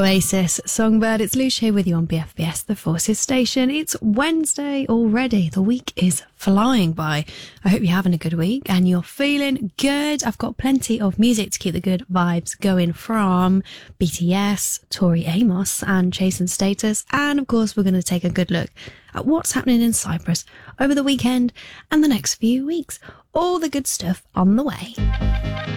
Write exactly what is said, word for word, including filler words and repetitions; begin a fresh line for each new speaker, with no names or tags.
Oasis, Songbird. It's Lush here with you on B F B S, the Forces Station. It's Wednesday already. The week is flying by. I hope you're having a good week and you're feeling good. I've got plenty of music to keep the good vibes going from B T S, Tori Amos and Chase and Status. And of course, we're going to take a good look at what's happening in Cyprus over the weekend and the next few weeks. All the good stuff on the way.